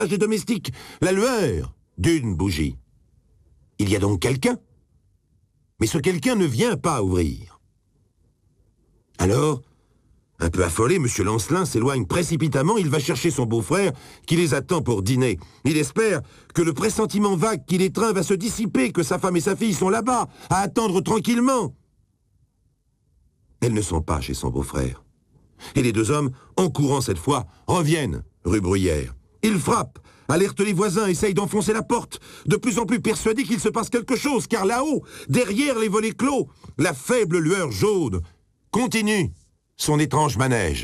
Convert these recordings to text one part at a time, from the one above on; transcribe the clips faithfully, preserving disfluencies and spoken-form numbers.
des domestiques, la lueur d'une bougie. Il y a donc quelqu'un. Mais ce quelqu'un ne vient pas ouvrir. Alors, un peu affolé, M. Lancelin s'éloigne précipitamment. Il va chercher son beau-frère qui les attend pour dîner. Il espère que le pressentiment vague qui l'étreint va se dissiper, que sa femme et sa fille sont là-bas, à attendre tranquillement. Elles ne sont pas chez son beau-frère. Et les deux hommes, en courant cette fois, reviennent rue Bruyère. Ils frappent, alertent les voisins, essayent d'enfoncer la porte, de plus en plus persuadés qu'il se passe quelque chose, car là-haut, derrière les volets clos, la faible lueur jaune continue son étrange manège.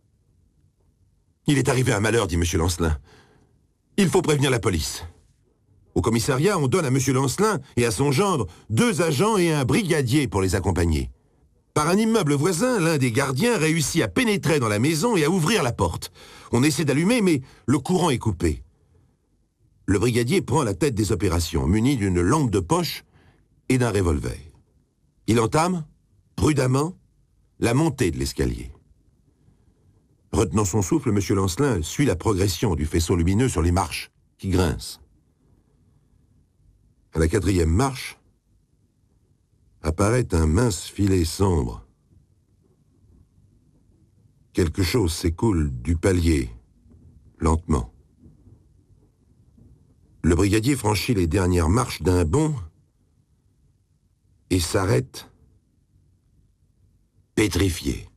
Il est arrivé un malheur, dit M. Lancelin. Il faut prévenir la police. Au commissariat, on donne à M. Lancelin et à son gendre deux agents et un brigadier pour les accompagner. Par un immeuble voisin, l'un des gardiens réussit à pénétrer dans la maison et à ouvrir la porte. On essaie d'allumer, mais le courant est coupé. Le brigadier prend la tête des opérations, muni d'une lampe de poche et d'un revolver. Il entame, prudemment, la montée de l'escalier. Retenant son souffle, M. Lancelin suit la progression du faisceau lumineux sur les marches, qui grincent. À la quatrième marche, apparaît un mince filet sombre. Quelque chose s'écoule du palier, lentement. Le brigadier franchit les dernières marches d'un bond et s'arrête pétrifié.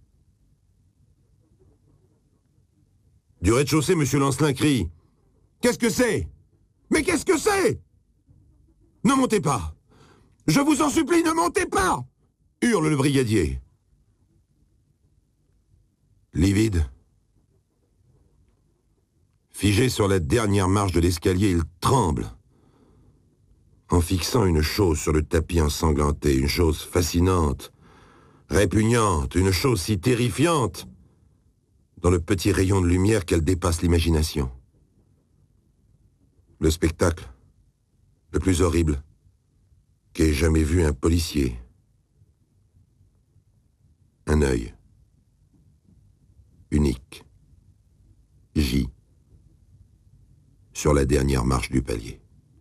Du rez-de-chaussée, M. Lancelin crie « Qu'est-ce que c'est? Mais qu'est-ce que c'est? Ne montez pas! Je vous en supplie, ne montez pas !» hurle le brigadier. Livide, figé sur la dernière marche de l'escalier, il tremble en fixant une chose sur le tapis ensanglanté, une chose fascinante, répugnante, une chose si terrifiante, dans le petit rayon de lumière qu'elle dépasse l'imagination. Le spectacle le plus horrible qu'ait jamais vu un policier. Un œil unique gît sur la dernière marche du palier.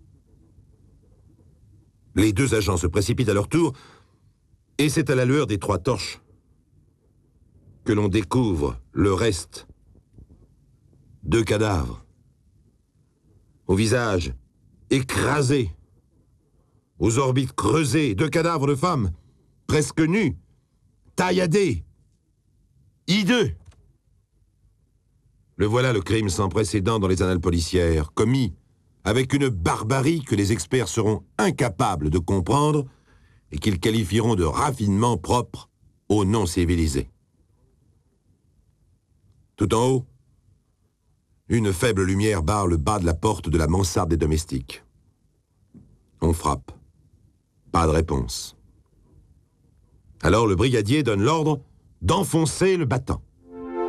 Les deux agents se précipitent à leur tour, et c'est à la lueur des trois torches que l'on découvre le reste. Deux cadavres, au visage écrasé, aux orbites creusées, deux cadavres de femmes, presque nus, tailladés, hideux. Le voilà le crime sans précédent dans les annales policières, commis avec une barbarie que les experts seront incapables de comprendre et qu'ils qualifieront de raffinement propre aux non-civilisés. Tout en haut, une faible lumière barre le bas de la porte de la mansarde des domestiques. On frappe. Pas de réponse. Alors le brigadier donne l'ordre d'enfoncer le battant.